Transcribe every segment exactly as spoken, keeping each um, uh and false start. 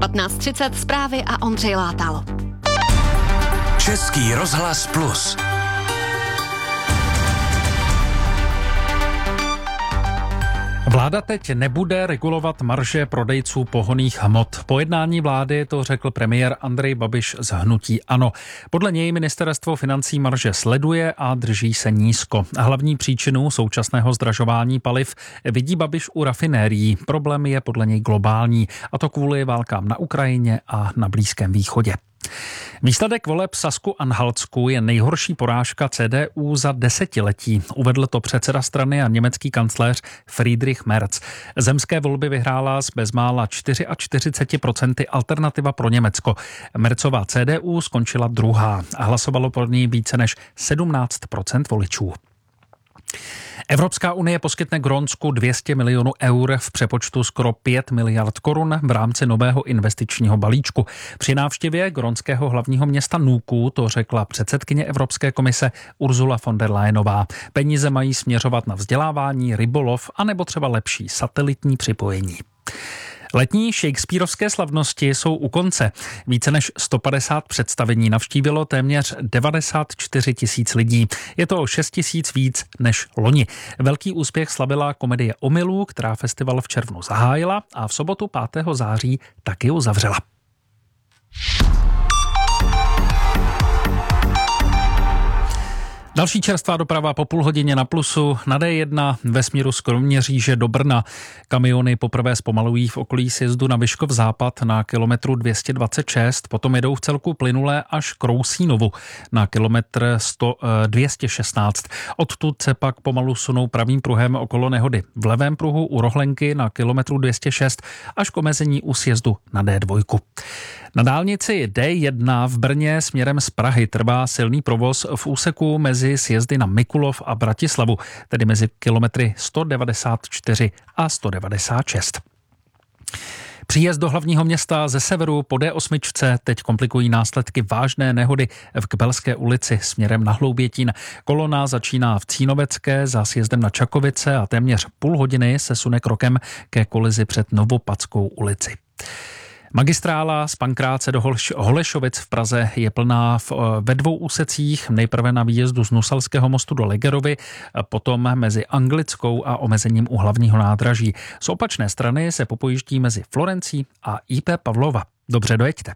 patnáct třicet zprávy a Ondřej Látal. Český rozhlas Plus. Vláda teď nebude regulovat marže prodejců pohonných hmot. Po jednání vlády to řekl premiér Andrej Babiš z hnutí ANO. Podle něj ministerstvo financí marže sleduje a drží se nízko. Hlavní příčinu současného zdražování paliv vidí Babiš u rafinérií. Problém je podle něj globální, a to kvůli válkám na Ukrajině a na Blízkém východě. Výsledek voleb v Sasku-Anhaltsku je nejhorší porážka C D U za desetiletí. Uvedl to předseda strany a německý kancléř Friedrich Merz. Zemské volby vyhrála s bezmála čtyřicet čtyři procent Alternativa pro Německo. Merzova C D U skončila druhá a hlasovalo pro ní více než sedmnáct procent voličů. Evropská unie poskytne Grónsku dvě stě milionů eur, v přepočtu skoro pět miliard korun v rámci nového investičního balíčku. Při návštěvě grónského hlavního města Nuuk to řekla předsedkyně Evropské komise Ursula von der Leyenová. Peníze mají směřovat na vzdělávání, rybolov a nebo třeba lepší satelitní připojení. Letní shakespearovské slavnosti jsou u konce. Více než sto padesát představení navštívilo téměř devadesát čtyři tisíc lidí. Je to o šest tisíc víc než loni. Velký úspěch slavila komedie Omylů, která festival v červnu zahájila a v sobotu pátého září taky uzavřela. Další čerstvá doprava po půl hodině na Plusu. Na D jedna ve směru z Kroměříže do Brna. Kamiony poprvé zpomalují v okolí sjezdu na Vyškov západ na kilometru dvě stě dvacet šest, potom jedou v celku plynulé až k Rousínovu na kilometr sto, dvě stě šestnáct. Odtud se pak pomalu sunou pravým pruhem okolo nehody. V levém pruhu u Rohlenky na kilometru dvě stě šest až k omezení u sjezdu na D dva. Na dálnici D jedna v Brně směrem z Prahy trvá silný provoz v úseku mezi sjezdy na Mikulov a Bratislavu, tedy mezi kilometry sto devadesát čtyři a sto devadesát šest. Příjezd do hlavního města ze severu po D osm teď komplikují následky vážné nehody v Kbelské ulici směrem na Hloubětín. Kolona začíná v Cínovecké za sjezdem na Čakovice a téměř půl hodiny se sune krokem ke kolizi před Novopadskou ulici. Magistrála z Pankráce do Holešovic v Praze je plná v, ve dvou úsecích, nejprve na výjezdu z Nusalského mostu do Legerovy, potom mezi Anglickou a omezením u hlavního nádraží. Z opačné strany se popojíždí mezi Florencí a I P Pavlova. Dobře, dojeďte.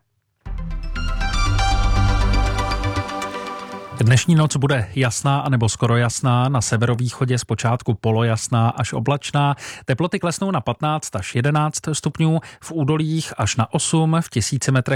Dnešní noc bude jasná anebo skoro jasná, na severovýchodě zpočátku polojasná až oblačná. Teploty klesnou na patnáct až jedenáct stupňů, v údolích až na osm, v tisíci metrech